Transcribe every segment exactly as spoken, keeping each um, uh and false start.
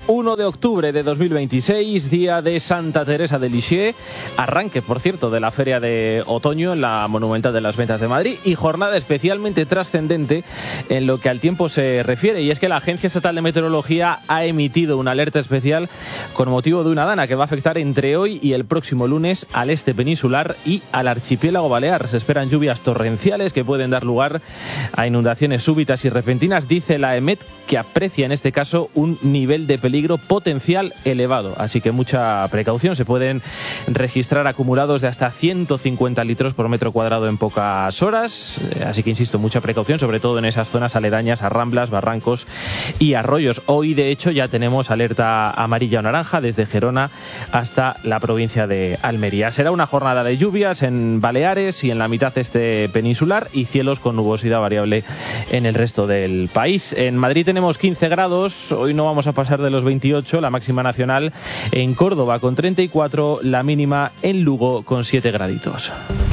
uno de octubre de dos mil veintiséis, día de Santa Teresa de Lisieux, arranque, por cierto, de la Feria de Otoño en la Monumental de las Ventas de Madrid y jornada especialmente trascendente en lo que al tiempo se refiere, y es que la Agencia Estatal de Meteorología ha emitido una alerta especial con motivo de una dana que va a afectar entre hoy y el próximo lunes al este peninsular y al archipiélago balear. Se esperan lluvias torrenciales que pueden dar lugar a inundaciones súbitas y repentinas. Dice la EMET que aprecia en este caso un nivel de peligro potencial elevado, así que mucha precaución. Se pueden registrar acumulados de hasta ciento cincuenta litros por metro cuadrado en pocas horas, así que insisto, mucha precaución, sobre todo en esas zonas aledañas a ramblas, barrancos y arroyos. Hoy de hecho ya tenemos alerta amarilla o naranja desde Gerona hasta la provincia de Almería. Será una jornada de lluvias en Baleares y en la mitad este peninsular y cielos con nubosidad variable en el resto del país. En Madrid tenemos quince grados, hoy no vamos a pasar de los veintiocho, la máxima nacional en Córdoba con treinta y cuatro, la mínima en Lugo con siete graditos.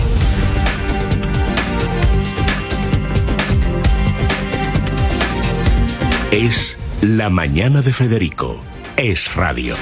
Es La Mañana de Federico. Es radio.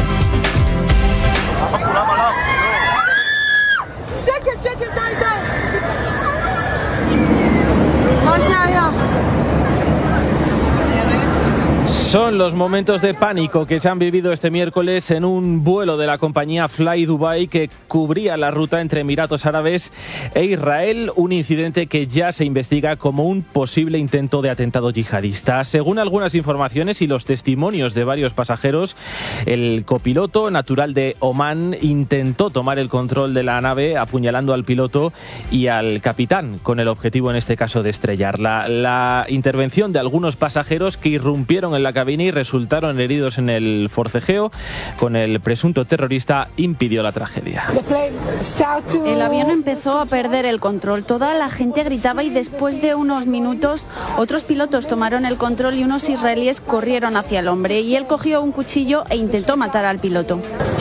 Son los momentos de pánico que se han vivido este miércoles en un vuelo de la compañía Fly Dubai que cubría la ruta entre Emiratos Árabes e Israel, un incidente que ya se investiga como un posible intento de atentado yihadista. Según algunas informaciones y los testimonios de varios pasajeros, el copiloto, natural de Omán, intentó tomar el control de la nave apuñalando al piloto y al capitán, con el objetivo en este caso de estrellarla. La intervención de algunos pasajeros que irrumpieron en la cabina y resultaron heridos en el forcejeo con el presunto terrorista impidió la tragedia. El avión empezó a perder el control. Toda la gente gritaba y después de unos minutos otros pilotos tomaron el control y unos israelíes corrieron hacia el hombre y él cogió un cuchillo e intentó matar al piloto.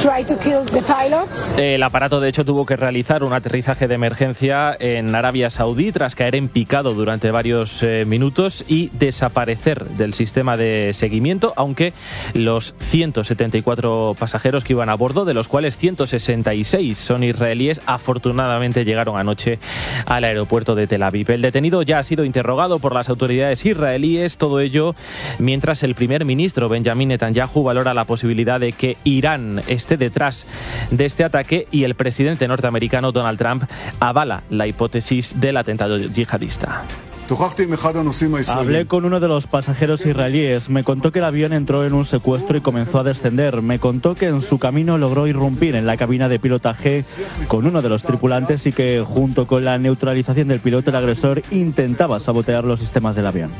El aparato de hecho tuvo que realizar un aterrizaje de emergencia en Arabia Saudí tras caer en picado durante varios eh, minutos y desaparecer del sistema de seguimiento, aunque los ciento setenta y cuatro pasajeros que iban a bordo, de los cuales ciento sesenta y seis son israelíes, afortunadamente llegaron anoche al aeropuerto de Tel Aviv. El detenido ya ha sido interrogado por las autoridades israelíes, todo ello mientras el primer ministro Benjamin Netanyahu valora la posibilidad de que Irán esté detrás de este ataque y el presidente norteamericano Donald Trump avala la hipótesis del atentado yihadista. Hablé con uno de los pasajeros israelíes. Me contó que el avión entró en un secuestro y comenzó a descender. Me contó que en su camino logró irrumpir en la cabina de pilotaje con uno de los tripulantes y que junto con la neutralización del piloto el agresor intentaba sabotear los sistemas del avión.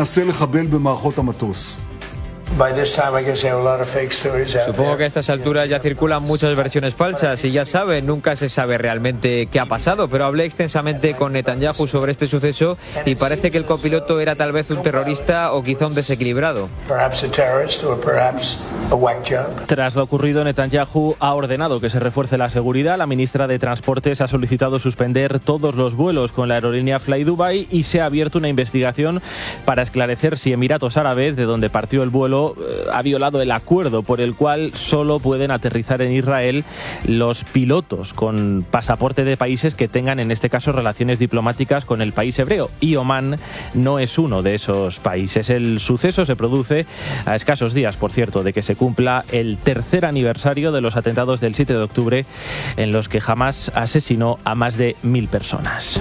Supongo que a estas alturas ya circulan muchas versiones falsas y ya saben, nunca se sabe realmente qué ha pasado, pero hablé extensamente con Netanyahu sobre este suceso y parece que el copiloto era tal vez un terrorista o quizá un desequilibrado. Tras lo ocurrido, Netanyahu ha ordenado que se refuerce la seguridad. La ministra de Transportes ha solicitado suspender todos los vuelos con la aerolínea Fly Dubai y se ha abierto una investigación para esclarecer si Emiratos Árabes, de donde partió el vuelo, ha violado el acuerdo por el cual solo pueden aterrizar en Israel los pilotos con pasaporte de países que tengan, en este caso, relaciones diplomáticas con el país hebreo. Y Omán no es uno de esos países. El suceso se produce a escasos días, por cierto, de que se cumpla el tercer aniversario de los atentados del siete de octubre en los que Hamás asesinó a más de mil personas.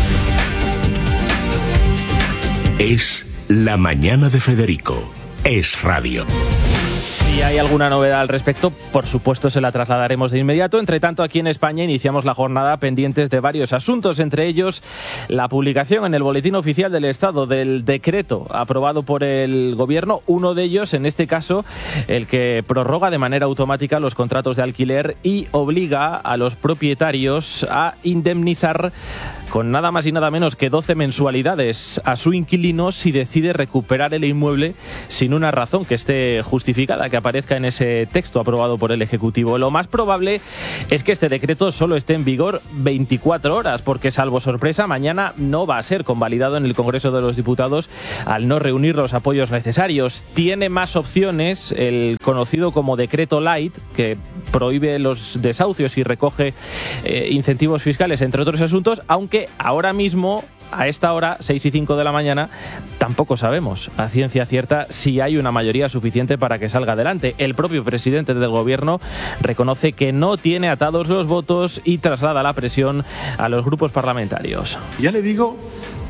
Es La Mañana de Federico. Es radio. Si hay alguna novedad al respecto, por supuesto se la trasladaremos de inmediato. Entre tanto, aquí en España iniciamos la jornada pendientes de varios asuntos, entre ellos la publicación en el Boletín Oficial del Estado del decreto aprobado por el Gobierno, uno de ellos, en este caso, el que prorroga de manera automática los contratos de alquiler y obliga a los propietarios a indemnizar con nada más y nada menos que doce mensualidades a su inquilino si decide recuperar el inmueble sin una razón que esté justificada, que aparezca en ese texto aprobado por el Ejecutivo. Lo más probable es que este decreto solo esté en vigor veinticuatro horas, porque salvo sorpresa, mañana no va a ser convalidado en el Congreso de los Diputados al no reunir los apoyos necesarios. Tiene más opciones el conocido como decreto light, que prohíbe los desahucios y recoge eh, incentivos fiscales, entre otros asuntos, aunque ahora mismo, a esta hora, seis y cinco de la mañana, tampoco sabemos a ciencia cierta si hay una mayoría suficiente para que salga adelante. El propio presidente del Gobierno reconoce que no tiene atados los votos y traslada la presión a los grupos parlamentarios. Ya le digo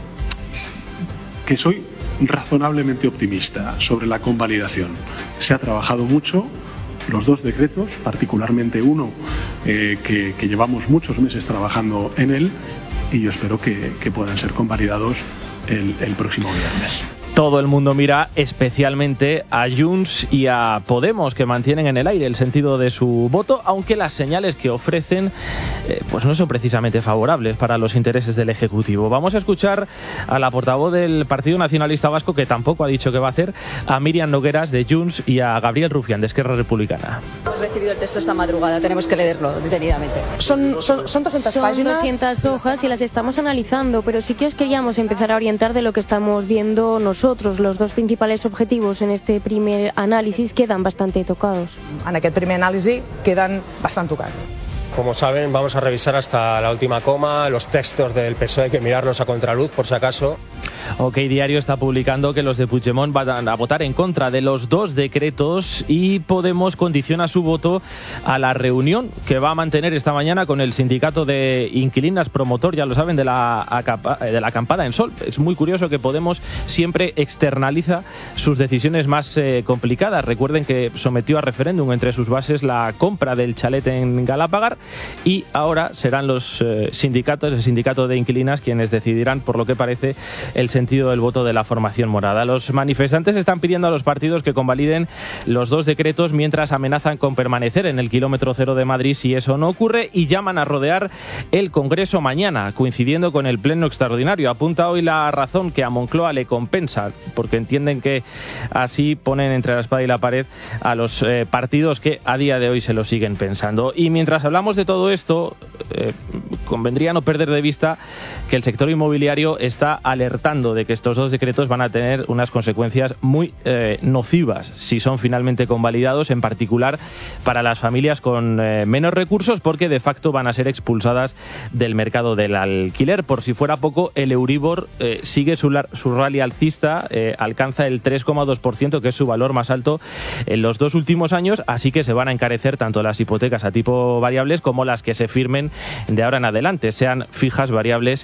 que soy razonablemente optimista sobre la convalidación. Se ha trabajado mucho. Los dos decretos, particularmente uno eh, que, que llevamos muchos meses trabajando en él, y yo espero que, que puedan ser convalidados el, el próximo viernes. Todo el mundo mira especialmente a Junts y a Podemos, que mantienen en el aire el sentido de su voto, aunque las señales que ofrecen eh, pues no son precisamente favorables para los intereses del Ejecutivo. Vamos a escuchar a la portavoz del Partido Nacionalista Vasco, que tampoco ha dicho qué va a hacer, a Miriam Nogueras de Junts y a Gabriel Rufián de Esquerra Republicana. Hemos recibido el texto esta madrugada, tenemos que leerlo detenidamente. Son, son, son doscientas son páginas. doscientas hojas y las estamos analizando, pero sí que os queríamos empezar a orientar de lo que estamos viendo nosotros. Los dos principales objetivos en este primer análisis quedan bastante tocados. En aquest primer anàlisi queden bastant tocats. Como saben, vamos a revisar hasta la última coma los textos del P S O E, hay que mirarlos a contraluz por si acaso. OK Diario está publicando que los de Puigdemont van a votar en contra de los dos decretos y Podemos condiciona su voto a la reunión que va a mantener esta mañana con el sindicato de inquilinas promotor, ya lo saben, de la, de la acampada en Sol. Es muy curioso que Podemos siempre externaliza sus decisiones más eh, complicadas. Recuerden que sometió a referéndum entre sus bases la compra del chalet en Galápagar y ahora serán los eh, sindicatos, el sindicato de inquilinas, quienes decidirán, por lo que parece, el sentido del voto de la formación morada. Los manifestantes están pidiendo a los partidos que convaliden los dos decretos mientras amenazan con permanecer en el kilómetro cero de Madrid si eso no ocurre y llaman a rodear el Congreso mañana, coincidiendo con el pleno extraordinario. Apunta hoy La Razón que a Moncloa le compensa, porque entienden que así ponen entre la espada y la pared a los eh, partidos que a día de hoy se lo siguen pensando. Y mientras hablamos de todo esto, eh, convendría no perder de vista que el sector inmobiliario está alertando de que estos dos decretos van a tener unas consecuencias muy eh, nocivas si son finalmente convalidados, en particular para las familias con eh, menos recursos, porque de facto van a ser expulsadas del mercado del alquiler. Por si fuera poco, el Euribor eh, sigue su, su rally alcista, eh, alcanza el tres coma dos por ciento, que es su valor más alto en los dos últimos años, así que se van a encarecer tanto las hipotecas a tipo variables como las que se firmen de ahora en adelante, sean fijas, variables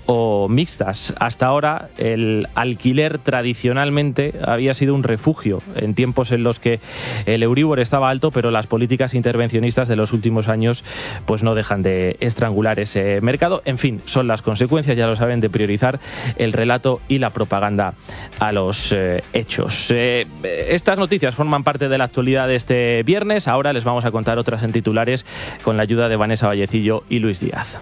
o mixtas. Hasta ahora el alquiler tradicionalmente había sido un refugio en tiempos en los que el Euribor estaba alto, pero las políticas intervencionistas de los últimos años pues no dejan de estrangular ese mercado. En fin, son las consecuencias, ya lo saben, de priorizar el relato y la propaganda a los eh, hechos. Eh, estas noticias forman parte de la actualidad de este viernes. Ahora les vamos a contar otras en titulares con la ayuda de Vanessa Vallecillo y Luis Díaz.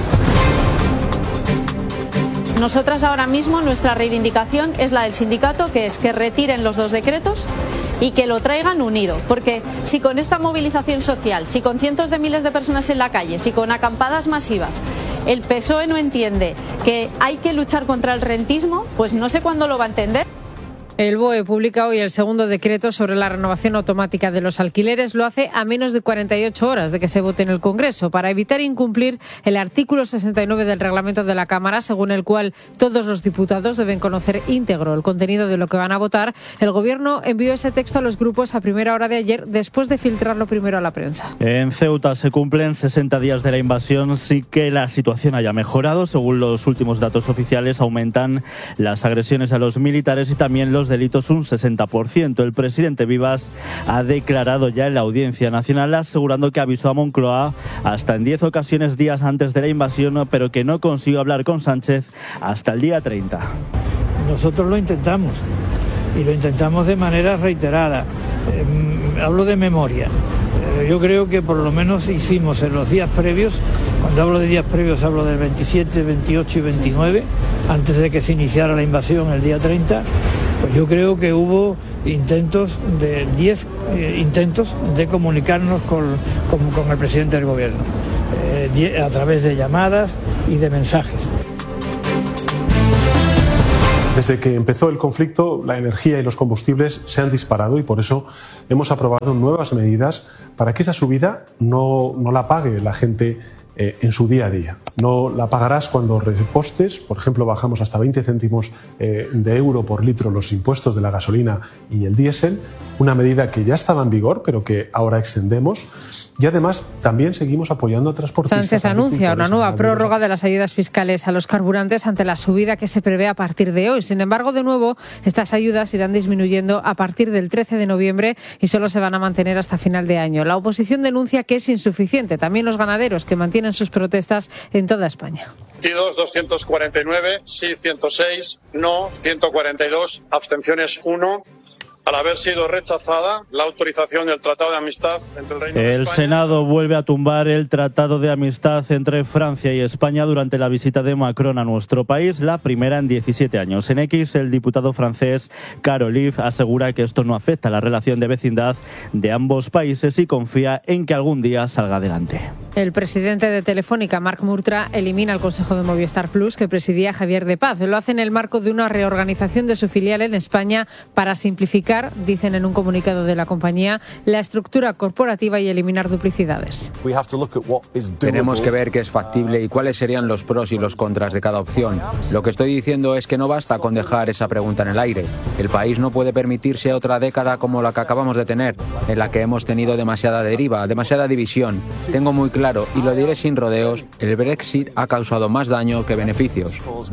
Nosotras ahora mismo nuestra reivindicación es la del sindicato, que es que retiren los dos decretos y que lo traigan unido, porque si con esta movilización social, si con cientos de miles de personas en la calle, si con acampadas masivas, el P S O E no entiende que hay que luchar contra el rentismo, pues no sé cuándo lo va a entender. El B O E publica hoy el segundo decreto sobre la renovación automática de los alquileres. Lo hace a menos de cuarenta y ocho horas de que se vote en el Congreso, para evitar incumplir el artículo sesenta y nueve del reglamento de la Cámara, según el cual todos los diputados deben conocer íntegro el contenido de lo que van a votar. El Gobierno envió ese texto a los grupos a primera hora de ayer, después de filtrarlo primero a la prensa. En Ceuta se cumplen sesenta días de la invasión, sí que la situación haya mejorado. Según los últimos datos oficiales, aumentan las agresiones a los militares y también los delitos un sesenta por ciento. El presidente Vivas ha declarado ya en la Audiencia Nacional, asegurando que avisó a Moncloa hasta en diez ocasiones días antes de la invasión, pero que no consiguió hablar con Sánchez hasta el día treinta. Nosotros lo intentamos y lo intentamos de manera reiterada. Eh, hablo de memoria. Eh, yo creo que por lo menos hicimos en los días previos, cuando hablo de días previos hablo del veintisiete, veintiocho y veintinueve, antes de que se iniciara la invasión el día treinta, pues yo creo que hubo intentos de diez eh, intentos de comunicarnos con, con, con el presidente del gobierno, eh, a través de llamadas y de mensajes. Desde que empezó el conflicto, la energía y los combustibles se han disparado y por eso hemos aprobado nuevas medidas para que esa subida no, no la pague la gente eh, en su día a día. No la pagarás cuando repostes, por ejemplo, bajamos hasta veinte céntimos eh, de euro por litro los impuestos de la gasolina y el diésel, una medida que ya estaba en vigor pero que ahora extendemos. Y además también seguimos apoyando a transportistas. Sánchez anuncia una nueva prórroga de las ayudas fiscales a los carburantes ante la subida que se prevé a partir de hoy. Sin embargo, de nuevo, estas ayudas irán disminuyendo a partir del trece de noviembre y solo se van a mantener hasta final de año. La oposición denuncia que es insuficiente. También los ganaderos, que mantienen sus protestas en toda España. Partidos doscientos cuarenta y nueve, sí ciento seis, no ciento cuarenta y dos, abstenciones uno. Al haber sido rechazada la autorización del Tratado de Amistad entre el Reino de El España... Senado vuelve a tumbar el Tratado de Amistad entre Francia y España durante la visita de Macron a nuestro país, la primera en diecisiete años. En X, el diputado francés Carolive asegura que esto no afecta a la relación de vecindad de ambos países y confía en que algún día salga adelante. El presidente de Telefónica, Marc Murtra, elimina el Consejo de Movistar Plus que presidía Javier de Paz. Lo hace en el marco de una reorganización de su filial en España para simplificar, dicen en un comunicado de la compañía, la estructura corporativa y eliminar duplicidades. Tenemos que ver qué es factible y cuáles serían los pros y los contras de cada opción. Lo que estoy diciendo es que no basta con dejar esa pregunta en el aire. El país no puede permitirse otra década como la que acabamos de tener, en la que hemos tenido demasiada deriva, demasiada división. Tengo muy claro, y lo diré sin rodeos, el Brexit ha causado más daño que beneficios.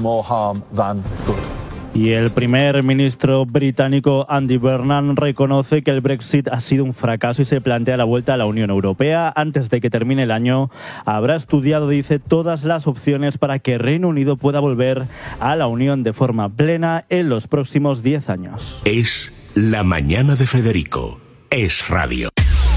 Y el primer ministro británico Andy Burnham reconoce que el Brexit ha sido un fracaso y se plantea la vuelta a la Unión Europea. Antes de que termine el año, habrá estudiado, dice, todas las opciones para que Reino Unido pueda volver a la Unión de forma plena en los próximos diez años. Es La Mañana de Federico. Es radio.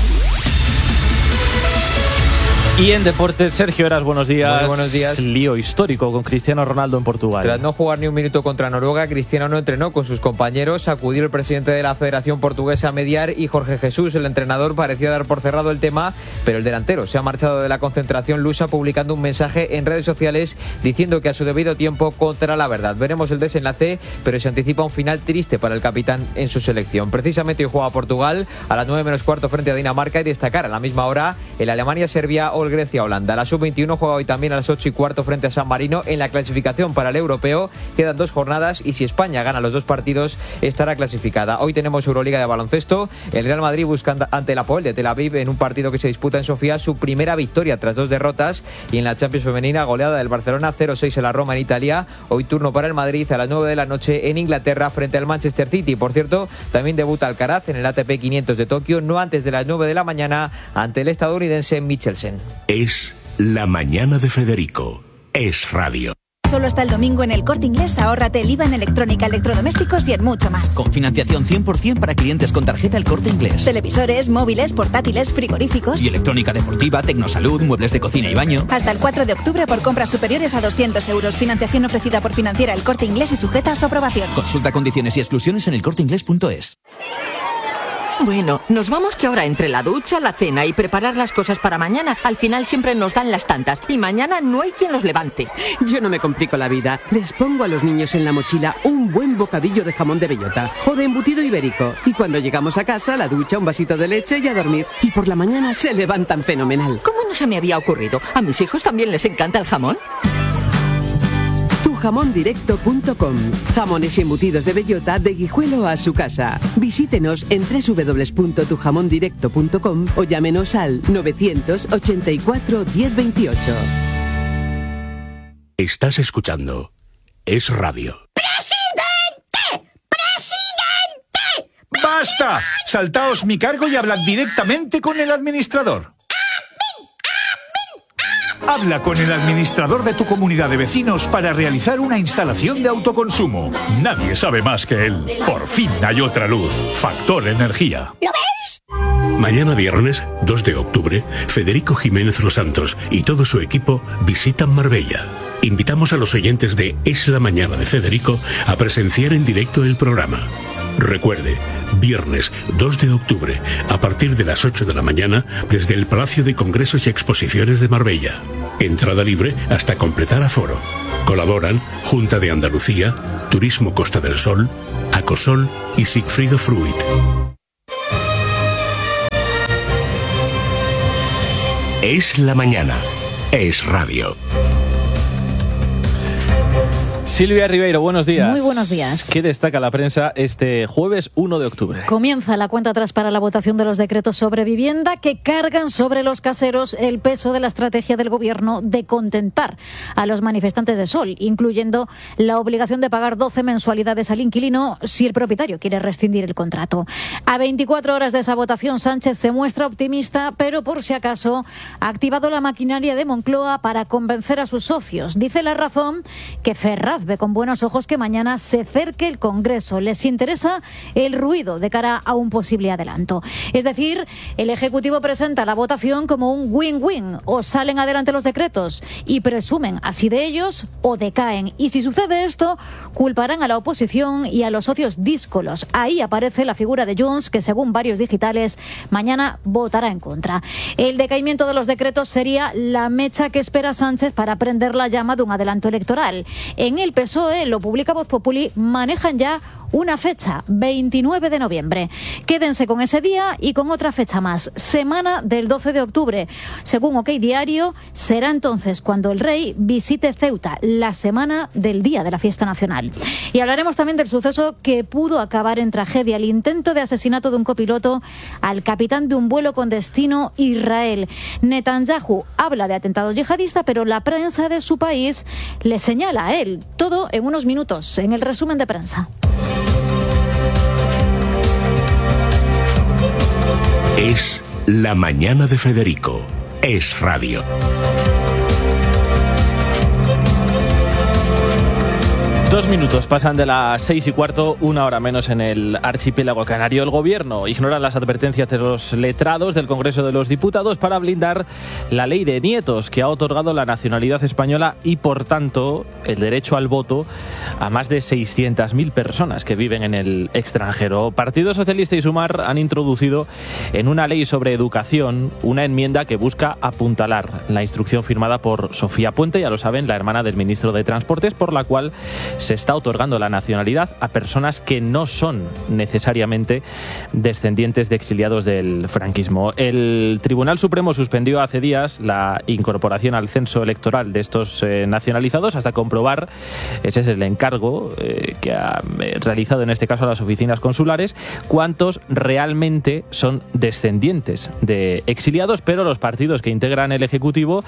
Y en deportes, Sergio Heras, buenos días. Muy buenos días. Lío histórico con Cristiano Ronaldo en Portugal. Tras no jugar ni un minuto contra Noruega, Cristiano no entrenó con sus compañeros. Acudió el presidente de la Federación Portuguesa a mediar y Jorge Jesús, el entrenador, pareció dar por cerrado el tema, pero el delantero se ha marchado de la concentración lusa publicando un mensaje en redes sociales diciendo que a su debido tiempo contará la verdad. Veremos el desenlace, pero se anticipa un final triste para el capitán en su selección. Precisamente hoy juega Portugal a las nueve menos cuarto frente a Dinamarca y destacar a la misma hora el Alemania-Serbia o el Grecia-Holanda. La sub veintiuno juega hoy también a las ocho y cuarto frente a San Marino en la clasificación para el europeo. Quedan dos jornadas y si España gana los dos partidos estará clasificada. Hoy tenemos Euroliga de baloncesto. El Real Madrid busca ante el Apoel de Tel Aviv en un partido que se disputa en Sofía su primera victoria tras dos derrotas, y en la Champions femenina goleada del Barcelona cero seis en la Roma en Italia. Hoy turno para el Madrid a las nueve de la noche en Inglaterra frente al Manchester City. Por cierto, también debuta Alcaraz en el A T P quinientos de Tokio no antes de las nueve de la mañana ante el estadounidense Michelsen. Es La Mañana de Federico. Es radio. Solo hasta el domingo en El Corte Inglés ahórrate el I V A en electrónica, electrodomésticos y en mucho más. Con financiación cien por ciento para clientes con tarjeta El Corte Inglés. Televisores, móviles, portátiles, frigoríficos. Y electrónica deportiva, tecnosalud, muebles de cocina y baño. Hasta el cuatro de octubre por compras superiores a doscientos euros. Financiación ofrecida por Financiera El Corte Inglés y sujeta a su aprobación. Consulta condiciones y exclusiones en elcorteinglés punto es. Bueno, nos vamos que ahora entre la ducha, la cena y preparar las cosas para mañana, al final siempre nos dan las tantas y mañana no hay quien los levante. Yo no me complico la vida. Les pongo a los niños en la mochila un buen bocadillo de jamón de bellota o de embutido ibérico. Y cuando llegamos a casa, la ducha, un vasito de leche y a dormir. Y por la mañana se levantan fenomenal. ¿Cómo no se me había ocurrido? ¿A mis hijos también les encanta el jamón? tu jamón directo punto com. Jamones y embutidos de bellota de Guijuelo a su casa. Visítenos en doble u doble u doble u punto tu jamón directo punto com o llámenos al novecientos ochenta y cuatro diez veintiocho. Estás escuchando Es Radio. ¡Presidente! ¡Presidente! ¡Basta! Saltaos mi cargo y hablad directamente con el administrador. Habla con el administrador de tu comunidad de vecinos para realizar una instalación de autoconsumo. Nadie sabe más que él. Por fin hay otra luz. Factor Energía. ¿Lo veis? Mañana viernes, dos de octubre, Federico Jiménez Los Santos y todo su equipo visitan Marbella. Invitamos a los oyentes de Es la Mañana de Federico a presenciar en directo el programa. Recuerde, viernes dos de octubre, a partir de las ocho de la mañana, desde el Palacio de Congresos y Exposiciones de Marbella. Entrada libre hasta completar aforo. Colaboran Junta de Andalucía, Turismo Costa del Sol, Acosol y Sigfrido Fruit. Es la mañana. Es radio. Silvia Ribeiro, buenos días. Muy buenos días. ¿Qué destaca la prensa este jueves uno de octubre? Comienza la cuenta atrás para la votación de los decretos sobre vivienda que cargan sobre los caseros el peso de la estrategia del Gobierno de contentar a los manifestantes de Sol, incluyendo la obligación de pagar doce mensualidades al inquilino si el propietario quiere rescindir el contrato. A veinticuatro horas de esa votación, Sánchez se muestra optimista, pero por si acaso ha activado la maquinaria de Moncloa para convencer a sus socios. Dice La Razón que Ferraz ve con buenos ojos que mañana se cerque el Congreso. Les interesa el ruido de cara a un posible adelanto. Es decir, el Ejecutivo presenta la votación como un win-win. O salen adelante los decretos y presumen así de ellos o decaen. Y si sucede esto, culparán a la oposición y a los socios díscolos. Ahí aparece la figura de Junts, que según varios digitales, mañana votará en contra. El decaimiento de los decretos sería la mecha que espera Sánchez para prender la llama de un adelanto electoral. En el P S O E, lo publica Voz Populi, manejan ya una fecha, veintinueve de noviembre. Quédense con ese día y con otra fecha más, semana del doce de octubre. Según OK Diario, será entonces cuando el rey visite Ceuta, la semana del día de la fiesta nacional. Y hablaremos también del suceso que pudo acabar en tragedia, el intento de asesinato de un copiloto al capitán de un vuelo con destino Israel. Netanyahu habla de atentado yihadista, pero la prensa de su país le señala a él. Todo en unos minutos, en el resumen de prensa. Es la mañana de Federico. Es radio. Dos minutos pasan de las seis y cuarto, una hora menos en el archipiélago canario. El Gobierno ignora las advertencias de los letrados del Congreso de los Diputados para blindar la ley de nietos que ha otorgado la nacionalidad española y, por tanto, el derecho al voto a más de seiscientas mil personas que viven en el extranjero. Partido Socialista y Sumar han introducido en una ley sobre educación una enmienda que busca apuntalar la instrucción firmada por Sofía Puente, ya lo saben, la hermana del ministro de Transportes, por la cual se está otorgando la nacionalidad a personas que no son necesariamente descendientes de exiliados del franquismo. El Tribunal Supremo suspendió hace días la incorporación al censo electoral de estos eh, nacionalizados hasta comprobar, ese es el encargo eh, que ha eh, realizado en este caso a las oficinas consulares, cuántos realmente son descendientes de exiliados, pero los partidos que integran el Ejecutivo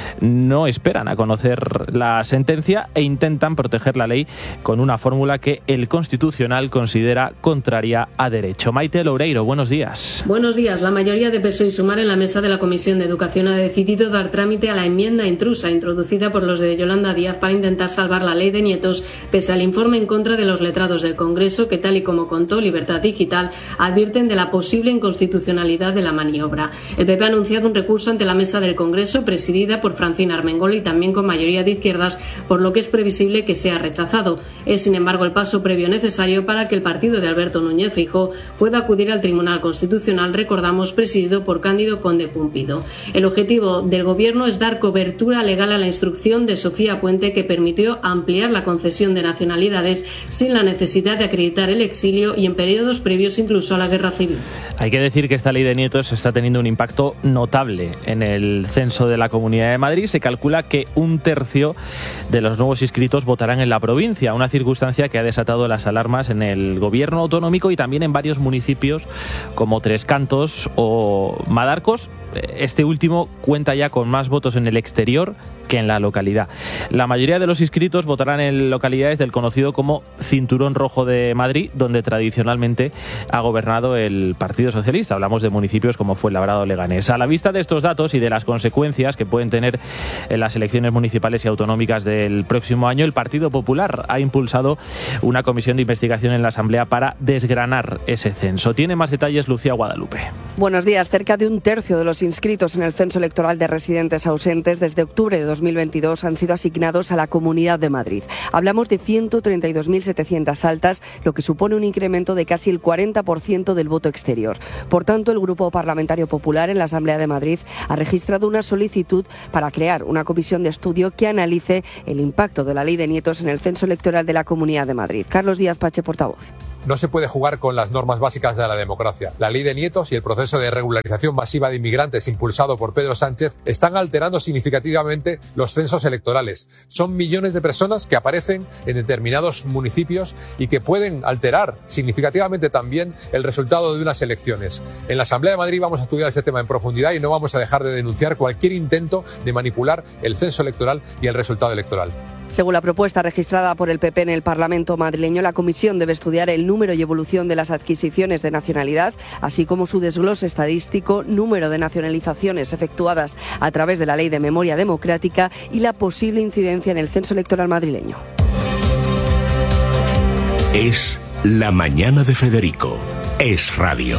no esperan a conocer la sentencia e intentan proteger la ley con una fórmula que el Constitucional considera contraria a derecho. Maite Loureiro, buenos días. Buenos días. La mayoría de P S O E y Sumar en la mesa de la Comisión de Educación ha decidido dar trámite a la enmienda intrusa introducida por los de Yolanda Díaz para intentar salvar la ley de nietos, pese al informe en contra de los letrados del Congreso que, tal y como contó Libertad Digital, advierten de la posible inconstitucionalidad de la maniobra. El P P ha anunciado un recurso ante la mesa del Congreso, presidida por Francina Armengol y también con mayoría de izquierdas, por lo que es previsible que sea rechazado. Es, sin embargo, el paso previo necesario para que el partido de Alberto Núñez Feijóo pueda acudir al Tribunal Constitucional, recordamos, presidido por Cándido Conde Pumpido. El objetivo del Gobierno es dar cobertura legal a la instrucción de Sofía Puente, que permitió ampliar la concesión de nacionalidades sin la necesidad de acreditar el exilio y en periodos previos incluso a la Guerra Civil. Hay que decir que esta ley de nietos está teniendo un impacto notable en el censo de la Comunidad de Madrid. Se calcula que un tercio de los nuevos inscritos votarán en la provincia, una circunstancia que ha desatado las alarmas en el gobierno autonómico y también en varios municipios como Tres Cantos o Madarcos. Este último cuenta ya con más votos en el exterior que en la localidad. La mayoría de los inscritos votarán en localidades del conocido como Cinturón Rojo de Madrid, donde tradicionalmente ha gobernado el Partido Socialista. Hablamos de municipios como Fuenlabrada o Leganés. A la vista de estos datos y de las consecuencias que pueden tener en las elecciones municipales y autonómicas del próximo año, el Partido Popular ha impulsado una comisión de investigación en la Asamblea para desgranar ese censo. Tiene más detalles Lucía Guadalupe. Buenos días. Cerca de un tercio de los inscritos en el censo electoral de residentes ausentes desde octubre de dos dos mil veintidós han sido asignados a la Comunidad de Madrid. Hablamos de ciento treinta y dos mil setecientas altas, lo que supone un incremento de casi el cuarenta por ciento del voto exterior. Por tanto, el Grupo Parlamentario Popular en la Asamblea de Madrid ha registrado una solicitud para crear una comisión de estudio que analice el impacto de la ley de nietos en el censo electoral de la Comunidad de Madrid. Carlos Díaz Pache, portavoz. No se puede jugar con las normas básicas de la democracia. La ley de nietos y el proceso de regularización masiva de inmigrantes impulsado por Pedro Sánchez están alterando significativamente los censos electorales. Son millones de personas que aparecen en determinados municipios y que pueden alterar significativamente también el resultado de unas elecciones. En la Asamblea de Madrid vamos a estudiar este tema en profundidad y no vamos a dejar de denunciar cualquier intento de manipular el censo electoral y el resultado electoral. Según la propuesta registrada por el P P en el Parlamento madrileño, la comisión debe estudiar el número y evolución de las adquisiciones de nacionalidad, así como su desglose estadístico, número de nacionalizaciones efectuadas a través de la Ley de Memoria Democrática y la posible incidencia en el censo electoral madrileño. Es la mañana de Federico. Es radio.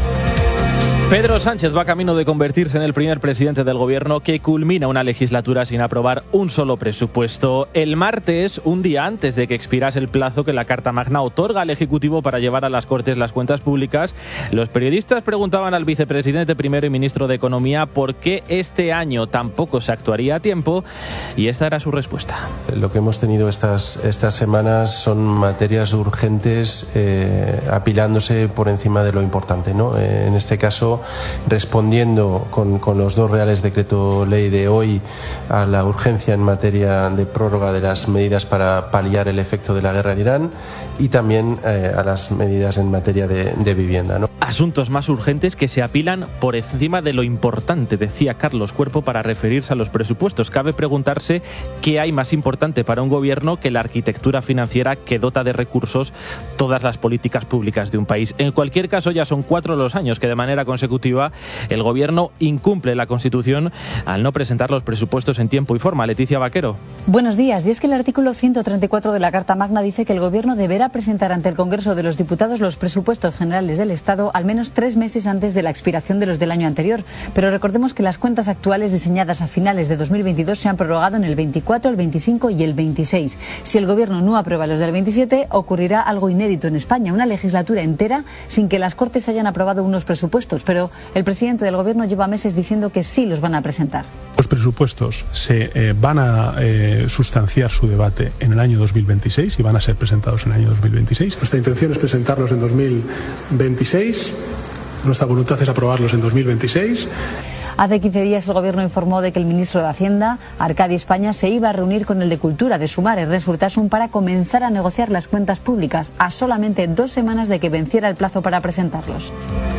Pedro Sánchez va camino de convertirse en el primer presidente del gobierno que culmina una legislatura sin aprobar un solo presupuesto. El martes, un día antes de que expirase el plazo que la Carta Magna otorga al Ejecutivo para llevar a las Cortes las cuentas públicas, los periodistas preguntaban al vicepresidente primero y ministro de Economía por qué este año tampoco se actuaría a tiempo, y esta era su respuesta. Lo que hemos tenido estas, estas semanas son materias urgentes eh, apilándose por encima de lo importante, ¿no? Eh, en este caso, respondiendo con, con los dos reales decreto ley de hoy a la urgencia en materia de prórroga de las medidas para paliar el efecto de la guerra en Irán y también eh, a las medidas en materia de, de vivienda, ¿no? Asuntos más urgentes que se apilan por encima de lo importante, decía Carlos Cuerpo para referirse a los presupuestos. Cabe preguntarse qué hay más importante para un gobierno que la arquitectura financiera que dota de recursos todas las políticas públicas de un país. En cualquier caso, ya son cuatro los años que de manera consecutiva el gobierno incumple la Constitución al no presentar los presupuestos en tiempo y forma. Leticia Vaquero. Buenos días. Y es que el artículo ciento treinta y cuatro de la Carta Magna dice que el gobierno deberá presentar ante el Congreso de los Diputados los presupuestos generales del Estado al menos tres meses antes de la expiración de los del año anterior. Pero recordemos que las cuentas actuales diseñadas a finales de dos mil veintidós se han prorrogado en el veinticuatro, el veinticinco y el veintiséis. Si el gobierno no aprueba los del veintisiete, ocurrirá algo inédito en España, una legislatura entera sin que las Cortes hayan aprobado unos presupuestos. Pero el presidente del gobierno lleva meses diciendo que sí los van a presentar. Los presupuestos se eh, van a eh, sustanciar su debate en el año dos mil veintiséis y van a ser presentados en el año dos mil veintiséis. Nuestra intención es presentarlos en dos mil veintiséis. Nuestra voluntad es aprobarlos en dos mil veintiséis. Hace quince días el gobierno informó de que el ministro de Hacienda, Arcadi España, se iba a reunir con el de Cultura de Sumar, Ernest Urtasun, para comenzar a negociar las cuentas públicas a solamente dos semanas de que venciera el plazo para presentarlos.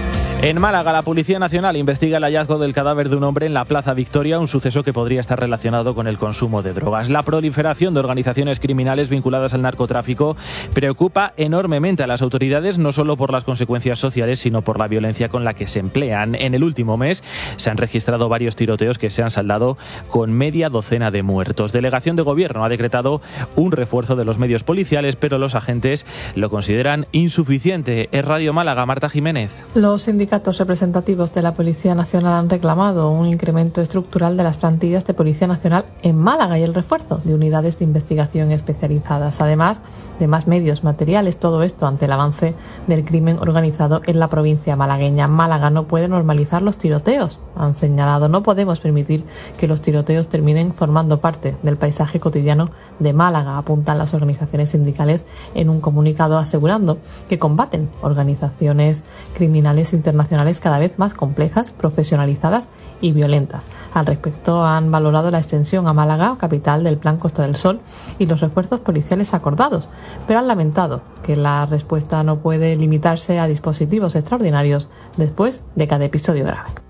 En Málaga, la Policía Nacional investiga el hallazgo del cadáver de un hombre en la Plaza Victoria, un suceso que podría estar relacionado con el consumo de drogas. La proliferación de organizaciones criminales vinculadas al narcotráfico preocupa enormemente a las autoridades, no solo por las consecuencias sociales, sino por la violencia con la que se emplean. En el último mes se han registrado varios tiroteos que se han saldado con media docena de muertos. Delegación de Gobierno ha decretado un refuerzo de los medios policiales, pero los agentes lo consideran insuficiente. Es Radio Málaga, Marta Jiménez. Los sindicatos representativos de la Policía Nacional han reclamado un incremento estructural de las plantillas de Policía Nacional en Málaga y el refuerzo de unidades de investigación especializadas, además de más medios materiales. Todo esto ante el avance del crimen organizado en la provincia malagueña. Málaga no puede normalizar los tiroteos, han señalado. No podemos permitir que los tiroteos terminen formando parte del paisaje cotidiano de Málaga, apuntan las organizaciones sindicales en un comunicado, asegurando que combaten organizaciones criminales internacionales cada vez más complejas, profesionalizadas y violentas. Al respecto, han valorado la extensión a Málaga, capital del Plan Costa del Sol, y los refuerzos policiales acordados, pero han lamentado que la respuesta no puede limitarse a dispositivos extraordinarios después de cada episodio grave.